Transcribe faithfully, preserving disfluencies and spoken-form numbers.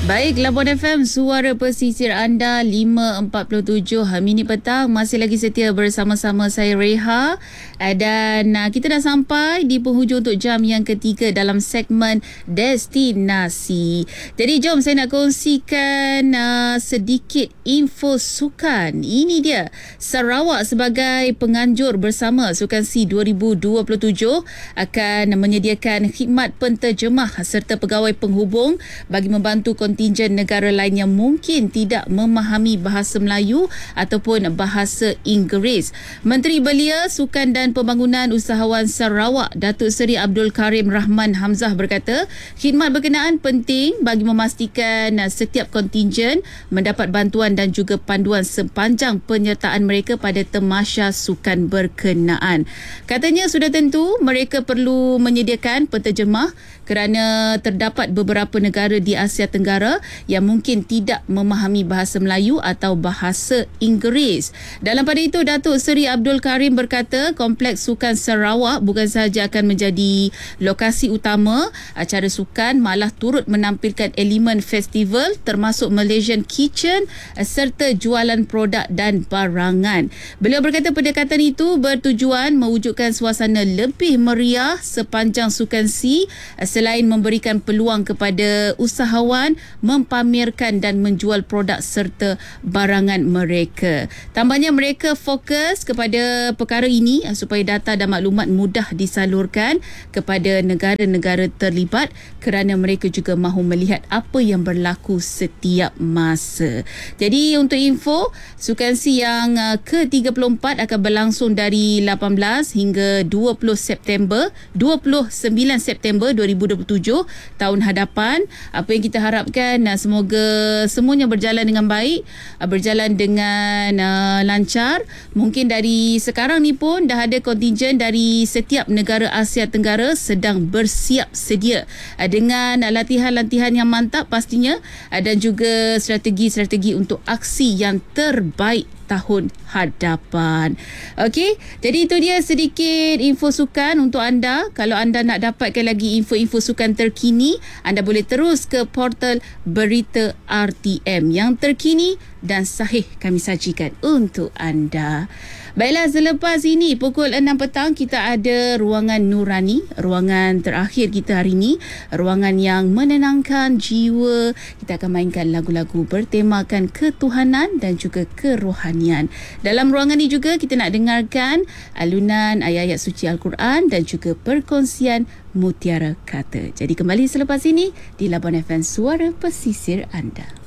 Baik, Labuan F M, suara pesisir anda lima empat puluh tujuh hari ini petang. Masih lagi setia bersama-sama saya Reha. Dan uh, kita dah sampai di penghujung untuk jam yang ketiga dalam segmen Destinasi. Jadi jom saya nak kongsikan uh, sedikit info sukan. Ini dia, Sarawak sebagai penganjur bersama Sukan C dua ribu dua puluh tujuh akan menyediakan khidmat penterjemah serta pegawai penghubung bagi membantu kontingen negara lain yang mungkin tidak memahami bahasa Melayu ataupun bahasa Inggeris. Menteri Belia, Sukan dan Pembangunan Usahawan Sarawak, Datuk Seri Abdul Karim Rahman Hamzah berkata, khidmat berkenaan penting bagi memastikan setiap kontingen mendapat bantuan dan juga panduan sepanjang penyertaan mereka pada tamasya sukan berkenaan. Katanya sudah tentu mereka perlu menyediakan penterjemah kerana terdapat beberapa negara di Asia Tenggara yang mungkin tidak memahami bahasa Melayu atau bahasa Inggeris. Dalam pada itu, Datuk Seri Abdul Karim berkata, Kompleks Sukan Sarawak bukan sahaja akan menjadi lokasi utama acara sukan, malah turut menampilkan elemen festival termasuk Malaysian Kitchen serta jualan produk dan barangan. Beliau berkata pendekatan itu bertujuan mewujudkan suasana lebih meriah sepanjang Sukan C selain memberikan peluang kepada usahawan mempamerkan dan menjual produk serta barangan mereka. Tambahnya mereka fokus kepada perkara ini supaya data dan maklumat mudah disalurkan kepada negara-negara terlibat kerana mereka juga mahu melihat apa yang berlaku setiap masa. Jadi untuk info, Sukan C yang ke tiga puluh empat akan berlangsung dari lapan belas hingga dua puluh September, dua puluh sembilan September dua ribu dua puluh tujuh tahun hadapan. Apa yang kita harapkan, semoga semuanya berjalan dengan baik, berjalan dengan uh, lancar. Mungkin dari sekarang ni pun dah ada kontingen dari setiap negara Asia Tenggara sedang bersiap sedia uh, dengan latihan-latihan yang mantap pastinya, uh, dan juga strategi-strategi untuk aksi yang terbaik tahun hadapan. Okey, jadi itu dia sedikit info sukan untuk anda. Kalau anda nak dapatkan lagi info-info sukan terkini, anda boleh terus ke portal Berita R T M yang terkini dan sahih kami sajikan untuk anda. Baiklah, selepas ini pukul enam petang kita ada ruangan Nurani, ruangan terakhir kita hari ini, ruangan yang menenangkan jiwa. Kita akan mainkan lagu-lagu bertemakan ketuhanan dan juga kerohanian. Dalam ruangan ini juga kita nak dengarkan alunan ayat-ayat suci Al-Quran dan juga perkongsian mutiara kata. Jadi kembali selepas ini di Labuan F M, suara pesisir anda.